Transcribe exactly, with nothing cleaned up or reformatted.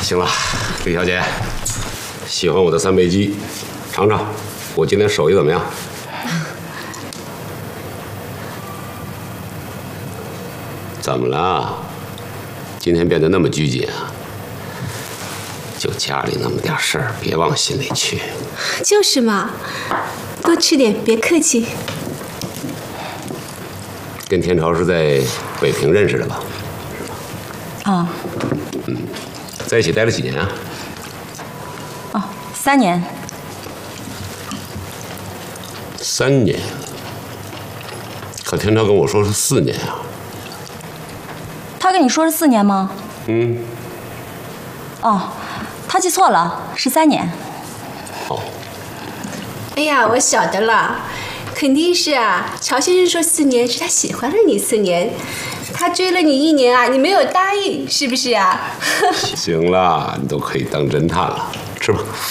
行了，李小姐，喜欢我的三杯鸡，尝尝，我今天手艺怎么样？怎么了？今天变得那么拘谨啊？就家里那么点事儿，别往心里去。 就是嘛，多吃点，别客气。 跟天朝是在北平认识的吧？ 啊。 嗯，在一起待了几年啊？ 哦，三年。 三年？可天朝跟我说是四年啊。 他跟你说是四年吗？ 嗯。 哦，他记错了，是三年。 好。 哎呀，我晓得了，肯定是啊。乔先生说四年是他喜欢了你四年，他追了你一年啊，你没有答应，是不是啊？ 行了，你都可以当侦探了，吃吧。